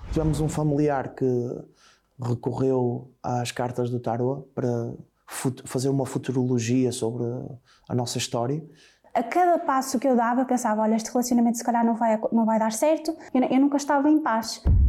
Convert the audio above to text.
Tivemos um familiar que recorreu às cartas do tarot para fazer uma futurologia sobre a nossa história. A cada passo que eu dava, eu pensava, olha, este relacionamento se calhar não vai dar certo. Eu nunca estava em paz.